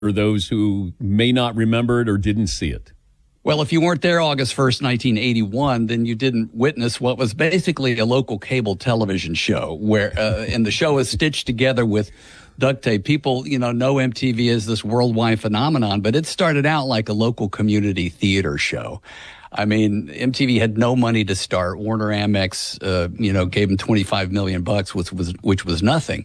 for those who may not remember it or didn't see it? Well, if you weren't there August 1st, 1981, then you didn't witness what was basically a local cable television show where, and the show is stitched together with duct tape. People, know MTV as this worldwide phenomenon, but it started out like a local community theater show. I mean, MTV had no money to start. Warner Amex, gave them $25 million, which was nothing.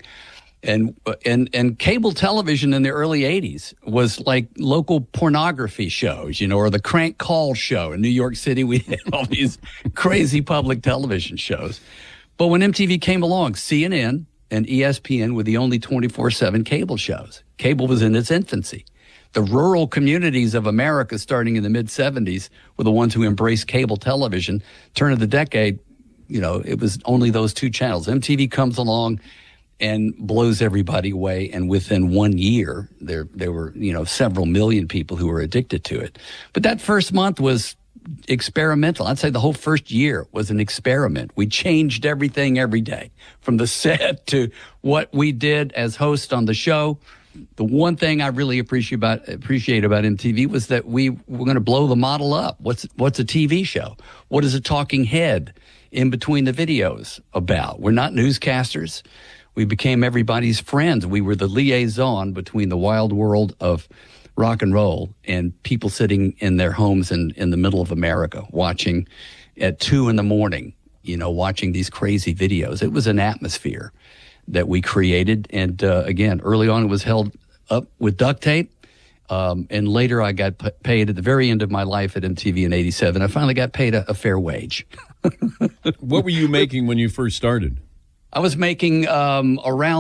And cable television in the early 80s was like local pornography shows, or the Crank Call show in New York City. We had all these crazy public television shows. But when MTV came along, CNN and ESPN were the only 24/7 cable shows. Cable was in its infancy. The rural communities of America starting in the mid-'70s were the ones who embraced cable television. Turn of the decade, it was only those two channels. MTV comes along and blows everybody away. And within 1 year, there were, several million people who were addicted to it. But that first month was experimental. I'd say the whole first year was an experiment. We changed everything every day, from the set to what we did as hosts on the show. The one thing I really appreciate about MTV was that we were going to blow the model up. What's a TV show? What is a talking head in between the videos about? We're not newscasters. We became everybody's friends. We were the liaison between the wild world of rock and roll and people sitting in their homes in the middle of America watching at 2 a.m, watching these crazy videos. It was an atmosphere that we created. And again, early on it was held up with duct tape. And later I got paid at the very end of my life at MTV in 87. I finally got paid a fair wage. What were you making when you first started? I was making around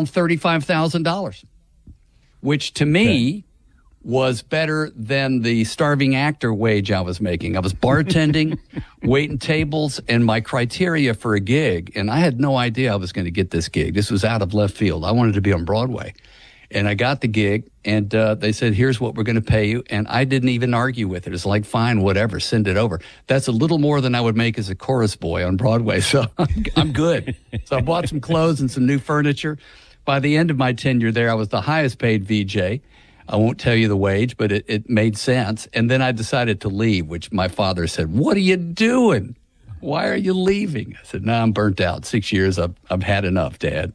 $35,000, which to me was better than the starving actor wage I was making. I was bartending, waiting tables, and my criteria for a gig, and I had no idea I was going to get this gig. This was out of left field. I wanted to be on Broadway. And I got the gig, and they said, here's what we're going to pay you. And I didn't even argue with it. It's like, fine, whatever, send it over. That's a little more than I would make as a chorus boy on Broadway, so I'm good. So I bought some clothes and some new furniture. By the end of my tenure there, I was the highest paid VJ. I won't tell you the wage, but it made sense. And then I decided to leave, which my father said, what are you doing? Why are you leaving? I said, no, I'm burnt out. 6 years, I've had enough, Dad.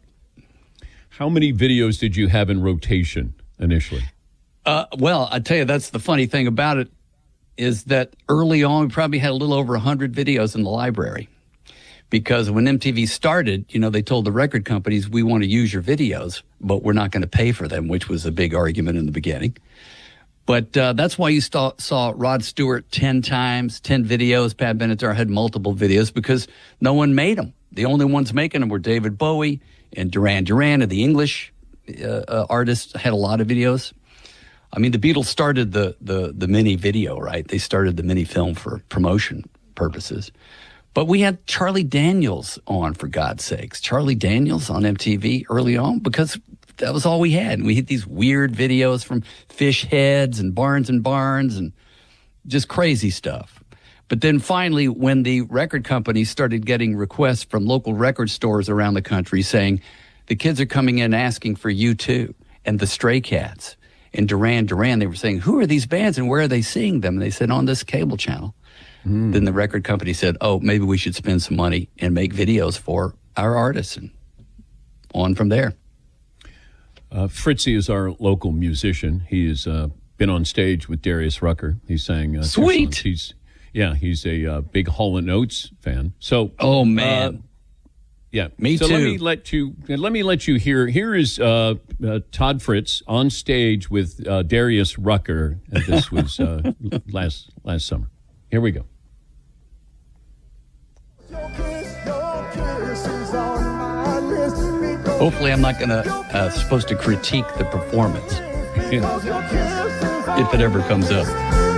How many videos did you have in rotation initially? Well, I tell you, that's the funny thing about it is that early on, we probably had a little over 100 videos in the library. Because when MTV started, they told the record companies, we want to use your videos, but we're not going to pay for them, which was a big argument in the beginning. But that's why you saw Rod Stewart 10 times, 10 videos. Pat Benatar had multiple videos because no one made them. The only ones making them were David Bowie and Duran Duran, and the English artists had a lot of videos. I mean, the Beatles started the mini video, right? They started the mini film for promotion purposes. But we had Charlie Daniels on, for God's sakes. Charlie Daniels on MTV early on, because that was all we had. And we had these weird videos from Fish Heads and Barnes and just crazy stuff. But then finally, when the record companies started getting requests from local record stores around the country saying, the kids are coming in asking for U2 and the Stray Cats and Duran Duran, they were saying, who are these bands and where are they seeing them? And they said, on this cable channel. Then the record company said, oh, maybe we should spend some money and make videos for our artists, and on from there. Fritzy is our local musician. He's been on stage with Darius Rucker. He's sang Sweet. He's a big Hall & Oates fan. So, oh man, yeah, me so too. Let me let you hear. Here is Todd Fritz on stage with Darius Rucker. And this was last summer. Here we go. Hopefully, I'm not supposed to critique the performance if it ever comes up.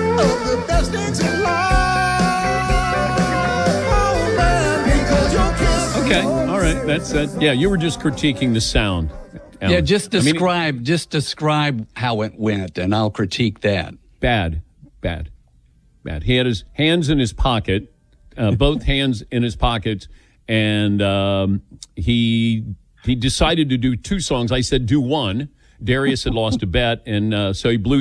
Okay, all right. That's yeah. You were just critiquing the sound. Alan. Yeah, just describe how it went, and I'll critique that. Bad. He had his hands in his pocket, both hands in his pockets, and he decided to do two songs. I said do one. Darius had lost a bet, and so he blew